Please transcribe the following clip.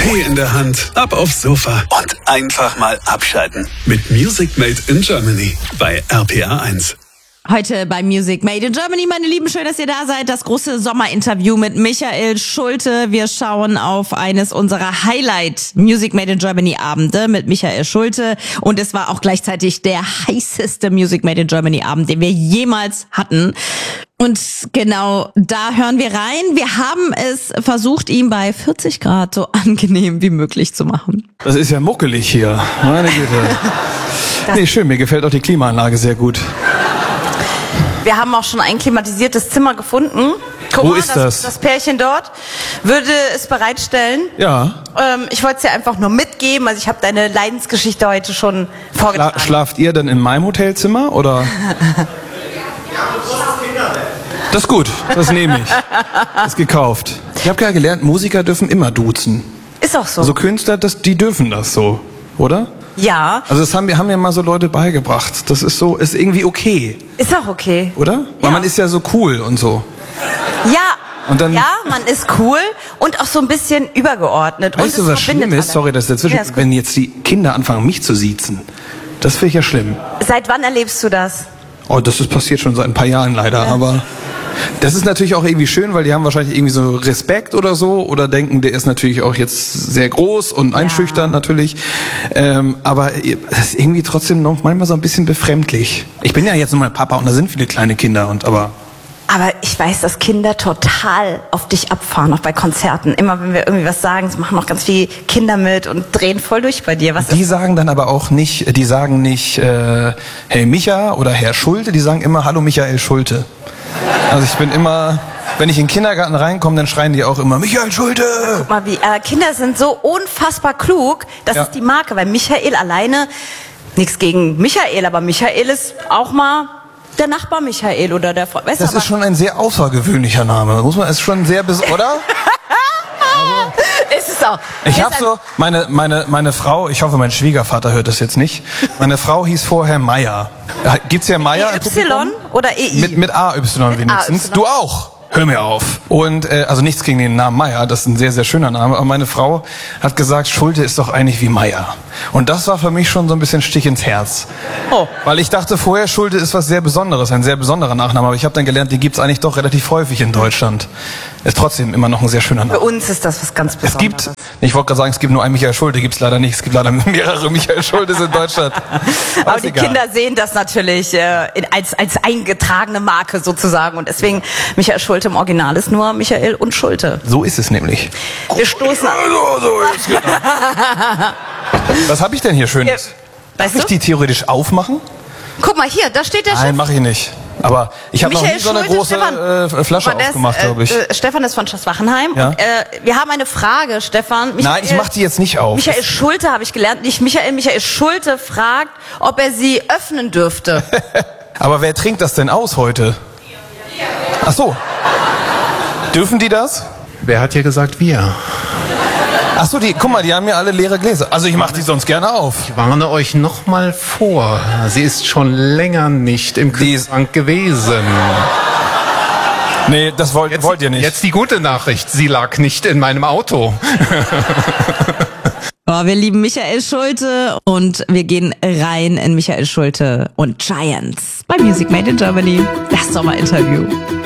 Tee in der Hand, ab aufs Sofa und einfach mal abschalten. Mit Music Made in Germany bei RPA 1. Heute bei Music Made in Germany, meine Lieben, schön, dass ihr da seid. Das große Sommerinterview mit Michael Schulte. Wir schauen auf eines unserer Highlight Music Made in Germany Abende mit Michael Schulte. Und es war auch gleichzeitig der heißeste Music Made in Germany Abend, den wir jemals hatten. Und genau da hören wir rein. Wir haben es versucht, ihm bei 40 Grad so angenehm wie möglich zu machen. Das ist ja muckelig hier. Meine Güte. Nee, schön, mir gefällt auch die Klimaanlage sehr gut. Wir haben auch schon ein klimatisiertes Zimmer gefunden. Guck Wo mal, ist das? Das Pärchen dort würde es bereitstellen. Ja. Ich wollte es dir einfach nur mitgeben. Also ich habe deine Leidensgeschichte heute schon vorgetragen. Schlaft ihr denn in meinem Hotelzimmer oder? Das ist gut, das nehme ich. Das ist gekauft. Ich habe ja gelernt, Musiker dürfen immer duzen. Ist auch so. Also Künstler, die dürfen das so, oder? Ja. Also das haben mir mal so Leute beigebracht. Das ist so, ist irgendwie okay. Ist auch okay. Oder? Weil man ist ja so cool und so. Ja. Und dann, ja, man ist cool und auch so ein bisschen übergeordnet. Weißt du, was schlimm ist? Sorry, dass dazwischen, wenn jetzt die Kinder anfangen, mich zu siezen. Das finde ich ja schlimm. Seit wann erlebst du das? Oh, das ist passiert schon seit ein paar Jahren leider, aber das ist natürlich auch irgendwie schön, weil die haben wahrscheinlich irgendwie so Respekt oder so oder denken, der ist natürlich auch jetzt sehr groß und einschüchternd natürlich, aber das ist irgendwie trotzdem noch manchmal so ein bisschen befremdlich. Ich bin ja jetzt nur mal Papa und da sind viele kleine Kinder Aber ich weiß, dass Kinder total auf dich abfahren, auch bei Konzerten. Immer wenn wir irgendwie was sagen, es machen auch ganz viele Kinder mit und drehen voll durch bei dir. Die sagen dann aber auch nicht, hey Micha oder Herr Schulte, die sagen immer Hallo Michael Schulte. Also ich bin immer, wenn ich in den Kindergarten reinkomme, dann schreien die auch immer Michael Schulte. Guck mal, wie Kinder sind so unfassbar klug. Das ist die Marke, weil Michael alleine, nichts gegen Michael, aber Michael ist auch mal der Nachbar Michael oder der Freund. Das ist schon ein sehr außergewöhnlicher Name. Ist schon sehr oder? Ist es auch. Ich habe so, meine Frau, ich hoffe, mein Schwiegervater hört das jetzt nicht. Meine Frau hieß vorher Meier. Gibt's ja Meier? Y oder EI? Mit AY wenigstens. Du auch. Hör mir auf. Und also nichts gegen den Namen Meier, das ist ein sehr, sehr schöner Name. Aber meine Frau hat gesagt, Schulte ist doch eigentlich wie Meier. Und das war für mich schon so ein bisschen Stich ins Herz. Oh. Weil ich dachte vorher, Schulte ist was sehr Besonderes, ein sehr besonderer Nachname. Aber ich habe dann gelernt, die gibt's eigentlich doch relativ häufig in Deutschland. Ist trotzdem immer noch ein sehr schöner Name. Für uns ist das was ganz Besonderes. Ich wollte gerade sagen, es gibt nur einen Michael Schulte, gibt's leider nicht. Es gibt leider mehrere Michael Schultes in Deutschland. Aber die Kinder sehen das natürlich als eingetragene Marke sozusagen. Und deswegen, Michael Schulte im Original ist nur Michael und Schulte. So ist es nämlich. Wir stoßen an. Was habe ich denn hier Schönes? Darf ich die theoretisch aufmachen? Guck mal hier, da steht der Chef. Nein, mache ich nicht. Aber ich habe noch nie so eine große Flasche aufgemacht, glaube ich. Stefan ist von Schloss Wachenheim. Ja? Und, wir haben eine Frage, Stefan. Nein, ich mache die jetzt nicht auf. Michael Schulte habe ich gelernt, nicht Michael. Michael Schulte fragt, ob er sie öffnen dürfte. Aber wer trinkt das denn aus heute? Ach so. Dürfen die das? Wer hat hier gesagt wir? Ach so, guck mal, die haben ja alle leere Gläser. Also ich mache die sonst gerne auf. Ich warne euch noch mal vor. Sie ist schon länger nicht im Kühlschrank gewesen. Nee, das wollt ihr nicht. Jetzt die gute Nachricht. Sie lag nicht in meinem Auto. Oh, wir lieben Michael Schulte und wir gehen rein in Michael Schulte und Giants bei Music Made in Germany. Das Sommerinterview.